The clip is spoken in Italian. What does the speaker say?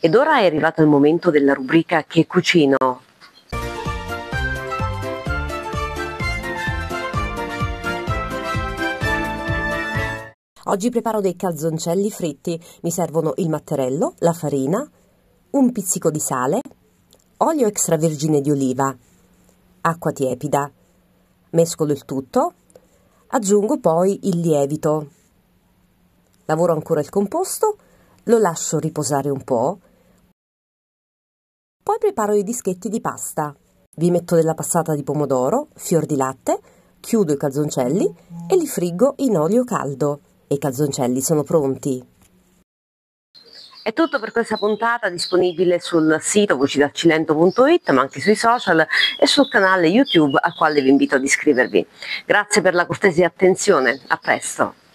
Ed ora è arrivato il momento della rubrica Che cucino? Oggi preparo dei calzoncelli fritti. Mi servono il matterello, la farina, un pizzico di sale, olio extravergine di oliva, acqua tiepida. Mescolo il tutto, aggiungo poi il lievito. Lavoro ancora il composto, lo lascio riposare un po', poi preparo i dischetti di pasta. Vi metto della passata di pomodoro, fior di latte, chiudo i calzoncelli e li friggo in olio caldo. E i calzoncelli sono pronti. È tutto per questa puntata, disponibile sul sito vocidalcilento.it, ma anche sui social e sul canale YouTube al quale vi invito ad iscrivervi. Grazie per la cortese attenzione, a presto!